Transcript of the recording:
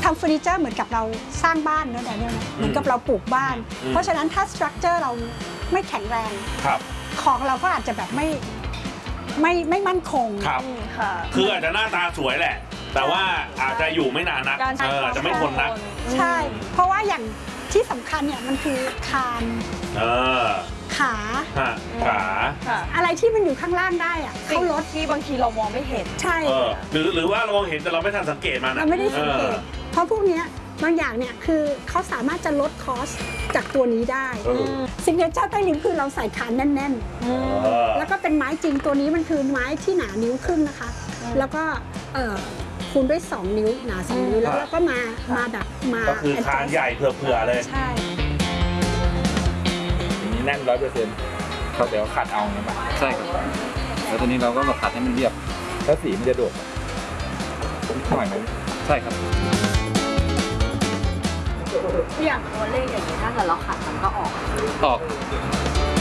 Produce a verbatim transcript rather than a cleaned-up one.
ำเฟอร์นิเจอร์เหมือนกับเราสร้างบ้านเนอะแดเนียลเหมือนกับเราปลูกบ้านเพราะฉะนั้นถ้าสตรัคเจอร์เราไม่แข็งแรงของเราก็อาจจะแบบไม่ไม่ไม่มั่นคงครับคืออาจจะหน้าตาสวยแหละแต่ว่าอาจจะอยู่ไม่นานนักเอออาจจะไม่ทนนักใช่เพราะว่าอย่างที่สำคัญเนี่ยมันคือคานขาขาอะไรที่มันอยู่ข้างล่างได้อะเขาลดที่บางทีเรามองไม่เห็นใช่หรือหรือว่าเรามองเห็นแต่เราไม่ทันสังเกตมันเราไม่ได้สังเกตเพราะพวกนี้บางอย่างเนี่ยคือเขาสามารถจะลดคอสจากตัวนี้ได้ซิกเนเจอร์ใต้ลิ้นคือเราใส่คานแน่นๆแล้วก็เป็นไม้จริงตัวนี้มันคือไม้ที่หนานิ้วครึ่งนะคะแล้วก็คูณด้วยสองนิ้วหนาสองนิ้วแล้วก็มามาแบบมาก็คือคานใหญ่เผื่อๆเลยใช่นี่แน่นร้อยเปอร์เซ็นต์เขาเดี๋ยวขัดเอาไงบ้างใช่ครับแล้วตอนนี้เราก็มาขัดให้มันเรียบแล้วสีมันจะโดดหน่อยไหมใช่ครับอย่างตัวเลขอย่างนี้ถ้าเกิดเราขัดมันก็ออกออก